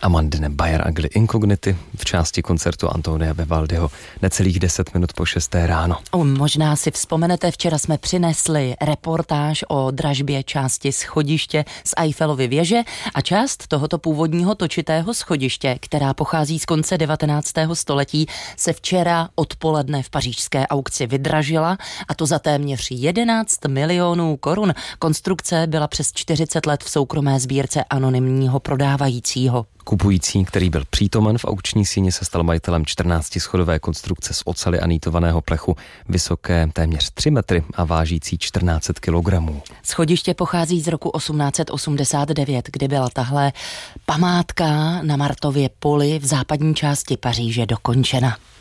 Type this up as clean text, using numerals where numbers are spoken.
Amandine Bayer Agli Incognity v části koncertu Antonia Vivaldiho necelých 10 minut po 6 ráno. Možná si vzpomenete, včera jsme přinesli reportáž o dražbě části schodiště z Eiffelovy věže a část tohoto původního točitého schodiště, která pochází z konce 19. století, se včera odpoledne v pařížské aukci vydražila, a to za téměř 11 milionů korun. Konstrukce byla přes 40 let v soukromé sbírce anonymního prodávajícího. Kupující, který byl přítomen v aukční síni, se stal majitelem 14schodové konstrukce z oceli a nýtovaného plechu, vysoké téměř 3 metry a vážící 1400 kilogramů. Schodiště pochází z roku 1889, kdy byla tahle památka na Martově poli v západní části Paříže dokončena.